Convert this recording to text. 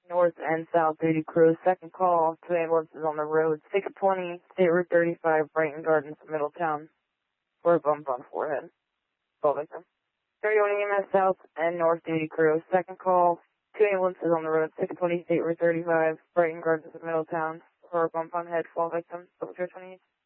North and South duty crew. Second call, 2 ambulances on the road. 620 State Route 35, Brighton Gardens, Middletown. For a bump on forehead. Call victim. 31 EMS South and North duty crew. Second call, 2 ambulances on the road. 620 State Route 35, Brighton Gardens, Middletown. For a bump on head. Fall victim. 28.